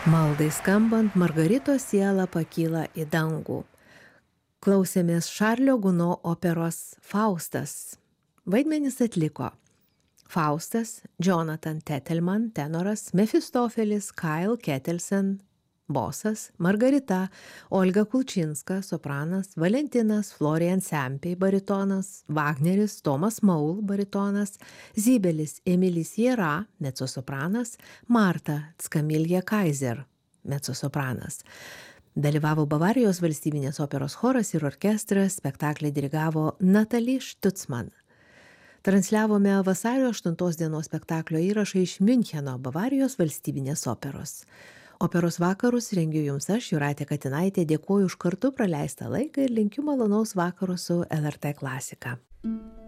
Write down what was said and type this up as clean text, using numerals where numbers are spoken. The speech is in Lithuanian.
Maldai skambant, Margaritos siela pakyla į dangų. Klausėmės Šarlio Guno operos Faustas. Vaidmenis atliko Faustas, Jonathan Tettelman, tenoras, Mefistofelis, Kyle Kettelsen, bosas, Margarita, Olga Kulčinska, sopranas, Valentinas, Florian Sempiai, baritonas, Wagneris, Tomas Maul, baritonas, Zybelis, Emilis Jera, mezzosopranas, Marta Tskamilja Kaiser, mezzosopranas. Dalyvavo Bavarijos valstybinės operos choras ir orkestras, spektaklį dirigavo Natalie Stutzman. Transliavome vasario 8 dienos spektaklio įrašą iš Miuncheno Bavarijos valstybinės operos. Operos vakarus rengiu jums aš, Jūratė Katinaitė, dėkoju už kartu praleistą laiką ir linkiu malonaus vakaro su LRT klasika.